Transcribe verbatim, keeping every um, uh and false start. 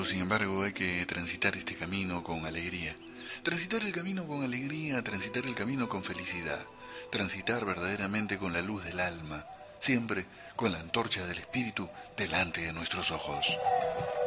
sin embargo, hay que transitar este camino con alegría. Transitar el camino con alegría, transitar el camino con felicidad. Transitar verdaderamente con la luz del alma, siempre con la antorcha del espíritu delante de nuestros ojos.